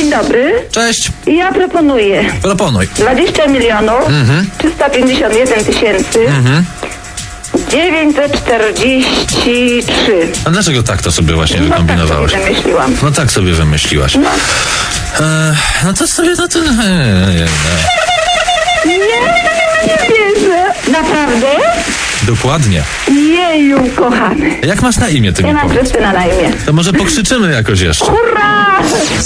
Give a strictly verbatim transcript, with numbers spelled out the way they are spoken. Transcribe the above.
Dzień dobry. Cześć. Ja proponuję Proponuj. dwadzieścia milionów Mhm. trzysta pięćdziesiąt jeden tysięcy Mhm. dziewięćset czterdzieści trzy. A dlaczego tak to sobie właśnie No tak wykombinowałaś? sobie wymyśliłam. No tak sobie wymyśliłaś. No. E, no to sobie no to... e, nie, nie. Nie, nie wierzę. Naprawdę? Dokładnie. Jeju, kochany. Jak masz na imię, ty Ja mi mam powiedz? Krystyna na imię. To może pokrzyczymy jakoś jeszcze. Hurra!